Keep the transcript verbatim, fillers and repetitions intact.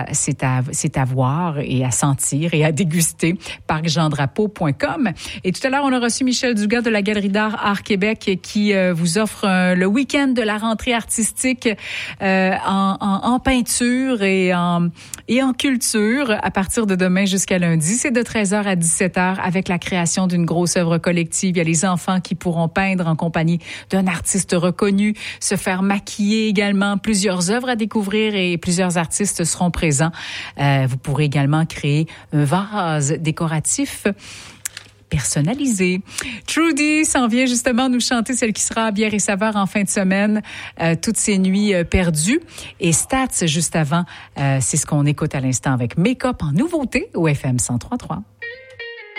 à, c'est à, c'est à voir et à sentir et à déguster. parc jean drapeau point com. Et tout à l'heure, on a reçu Michel Dugas de la Galerie d'art Art Québec qui euh, vous offre euh, le week-end de la rentrée artistique euh, en, en, en peinture et en, et en culture à partir de demain jusqu'à lundi. C'est de treize heures à dix-sept heures avec la création d'une grosse œuvre collective. Il y a les enfants qui pourront peindre en compagnie d'un artiste reconnu, se faire maquiller également, plusieurs œuvres à découvrir et plusieurs artistes seront présents. Euh, vous pourrez également créer un vase décoratif personnalisé. Trudy s'en vient justement nous chanter celle qui sera à Bière et Saveur en fin de semaine, euh, toutes ces nuits euh, perdues. Et Stats juste avant, euh, c'est ce qu'on écoute à l'instant avec Make-up en nouveauté au F M cent trois point trois.